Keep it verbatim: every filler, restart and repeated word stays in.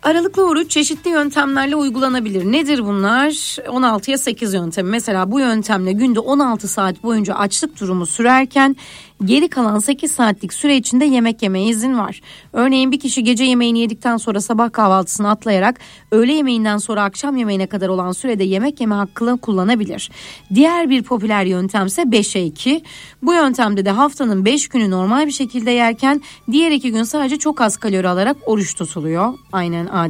Aralıklı oruç çeşitli yöntemlerle uygulanabilir. Nedir bunlar? on altıya sekiz yöntemi. Mesela bu yöntemle günde on altı saat boyunca açlık durumu sürerken geri kalan sekiz saatlik süre içinde yemek yemeye izin var. Örneğin bir kişi gece yemeğini yedikten sonra sabah kahvaltısını atlayarak öğle yemeğinden sonra akşam yemeğine kadar olan sürede yemek yeme hakkını kullanabilir. Diğer bir popüler yöntemse beşe iki. Bu yöntemde de haftanın beş günü normal bir şekilde yerken diğer iki gün sadece çok az kalori alarak oruç tutuluyor. Aynen